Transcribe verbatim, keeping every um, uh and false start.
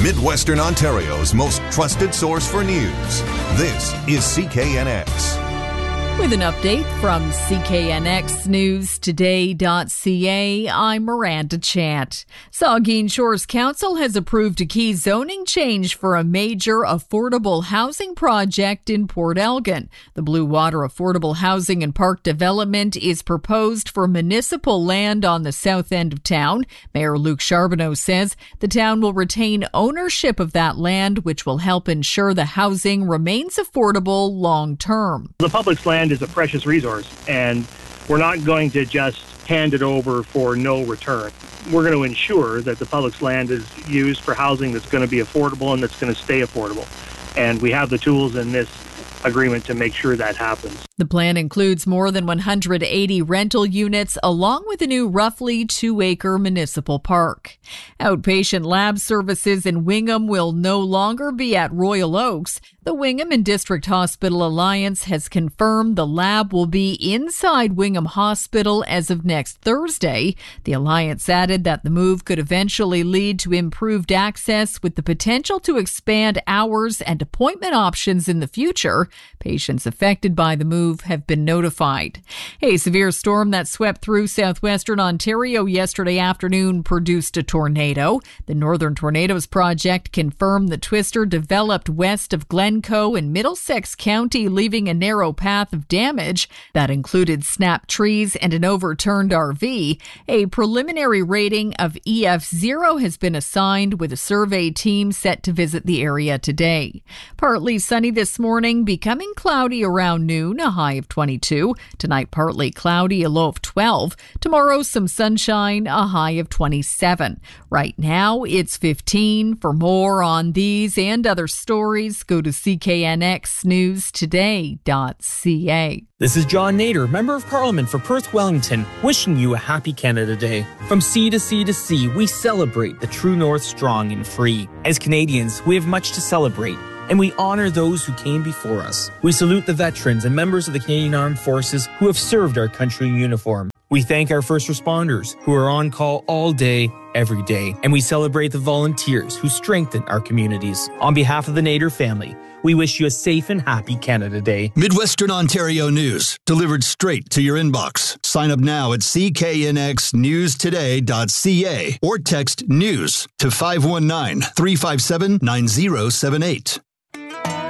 Midwestern Ontario's most trusted source for news. This is C K N X. With an update from C K N X News Today dot C A, I'm Miranda Chant. Saugeen Shores Council has approved a key zoning change for a major affordable housing project in Port Elgin. The Blue Water Affordable Housing and Park Development is proposed for municipal land on the south end of town. Mayor Luc Charbonneau says the town will retain ownership of that land, which will help ensure the housing remains affordable long term. The public's land is a precious resource, and we're not going to just hand it over for no return. We're going to ensure that the public's land is used for housing that's going to be affordable and that's going to stay affordable. And we have the tools in this agreement to make sure that happens. The plan includes more than one hundred eighty rental units, along with a new roughly two-acre municipal park. Outpatient lab services in Wingham will no longer be at Royal Oaks. The Wingham and District Hospital Alliance has confirmed the lab will be inside Wingham Hospital as of next Thursday. The Alliance added that the move could eventually lead to improved access with the potential to expand hours and appointment options in the future. Patients affected by the move have been notified. A severe storm that swept through southwestern Ontario yesterday afternoon produced a tornado. The Northern Tornadoes Project confirmed the twister developed west of Glencoe in Middlesex County, leaving a narrow path of damage that included snapped trees and an overturned R V. A preliminary rating of E F zero has been assigned, with a survey team set to visit the area today. Partly sunny this morning, becoming cloudy around noon, a high of twenty-two. Tonight, partly cloudy, a low of twelve. Tomorrow, some sunshine, a high of twenty-seven. Right now, it's fifteen. For more on these and other stories, go to C K N X News Today dot C A. This is John Nader, Member of Parliament for Perth Wellington, wishing you a happy Canada Day. From sea to sea to sea, we celebrate the true north strong and free. As Canadians, we have much to celebrate, and we honor those who came before us. We salute the veterans and members of the Canadian Armed Forces who have served our country in uniform. We thank our first responders who are on call all day, every day. And we celebrate the volunteers who strengthen our communities. On behalf of the Nader family, we wish you a safe and happy Canada Day. Midwestern Ontario news, delivered straight to your inbox. Sign up now at C K N X News Today dot C A or text NEWS to five one nine, three five seven, nine zero seven eight.